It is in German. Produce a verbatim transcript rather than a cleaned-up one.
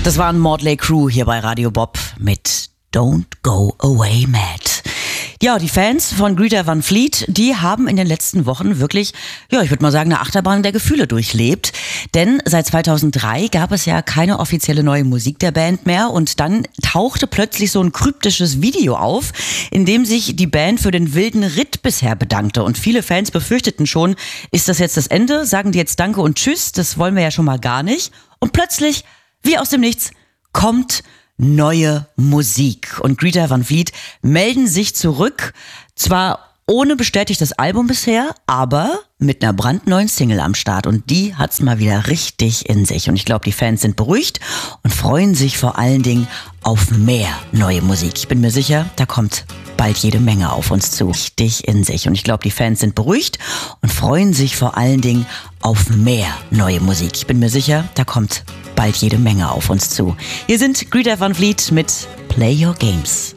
Das waren Motley Crue hier bei Radio Bob mit Don't Go Away Mad. Ja, die Fans von Greta Van Fleet, die haben in den letzten Wochen wirklich, ja, ich würde mal sagen, eine Achterbahn der Gefühle durchlebt. Denn seit zweitausenddrei gab es ja keine offizielle neue Musik der Band mehr und dann tauchte plötzlich so ein kryptisches Video auf, in dem sich die Band für den wilden Ritt bisher bedankte. Und viele Fans befürchteten schon, ist das jetzt das Ende? Sagen die jetzt Danke und Tschüss? Das wollen wir ja schon mal gar nicht. Und plötzlich, wie aus dem Nichts, kommt neue Musik. Und Greta Van Fleet melden sich zurück, zwar ohne bestätigtes Album bisher, aber mit einer brandneuen Single am Start. Und die hat's mal wieder richtig in sich. Und ich glaube, die Fans sind beruhigt und freuen sich vor allen Dingen auf mehr neue Musik. Ich bin mir sicher, da kommt bald jede Menge auf uns zu. Richtig in sich. Und ich glaube, die Fans sind beruhigt und freuen sich vor allen Dingen auf mehr neue Musik. Ich bin mir sicher, da kommt bald jede Menge auf uns zu. Hier sind Greta Van Fleet mit Play Your Games.